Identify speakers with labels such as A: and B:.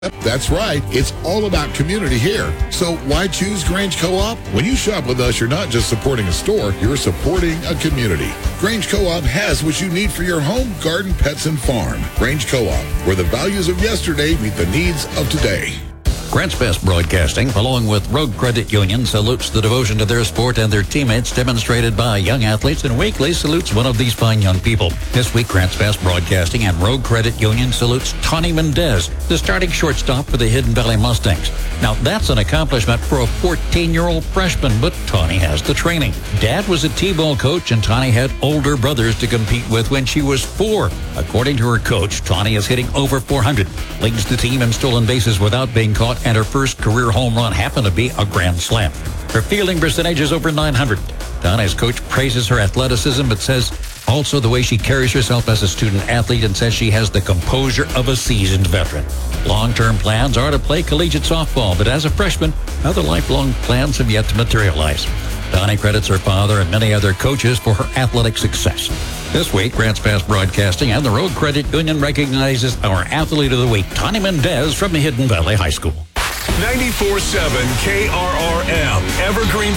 A: That's right. It's all about community here. So why choose Grange Co-op? When you shop with us, you're not just supporting a store, you're supporting a community. Grange Co-op has what you need for your home, garden, pets, and farm. Grange Co-op, where the values of yesterday meet the needs of today.
B: Grants Best Broadcasting, along with Road Credit Union, salutes the devotion to their sport and their teammates demonstrated by young athletes, and weekly salutes one of these fine young people. This week, Grants Best Broadcasting and Road Credit Union salutes Tony Mendez, the starting shortstop for the Hidden Valley Mustangs. Now, that's an accomplishment for a 14-year-old freshman, but Tony has the training. Dad was a T-ball coach, and Tony had older brothers to compete with when she was 4. According to her coach, Tony is hitting over 400, leads the team in stolen bases without being caught, and her first career home run happened to be a grand slam. Her fielding percentage is over 900. Tony's coach praises her athleticism, but says also the way she carries herself as a student athlete, and says she has the composure of a seasoned veteran. Long-term plans are to play collegiate softball, but as a freshman, other lifelong plans have yet to materialize. Donnie credits her father and many other coaches for her athletic success. This week, Grants Best Broadcasting and the Road Credit Union recognizes our Athlete of the Week, Tony Mendez from Hidden Valley High School.
C: 94.7 KRRM, Evergreen,